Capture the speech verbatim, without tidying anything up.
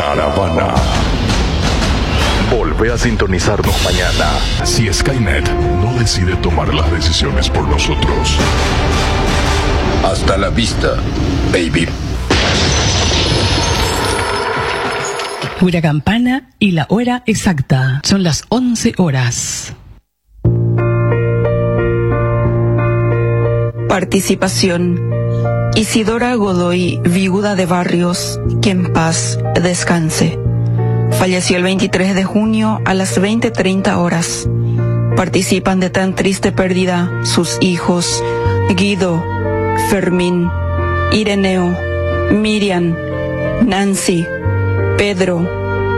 Caravana. Volvé a sintonizarnos mañana si Skynet no decide tomar las decisiones por nosotros. Hasta la vista, baby. Pura campana y la hora exacta. Son las once horas. Participación: Isidora Godoy, viuda de Barrios, que en paz descanse. Falleció el veintitrés de junio a las veinte treinta horas. Participan de tan triste pérdida sus hijos Guido, Fermín, Ireneo, Miriam, Nancy, Pedro,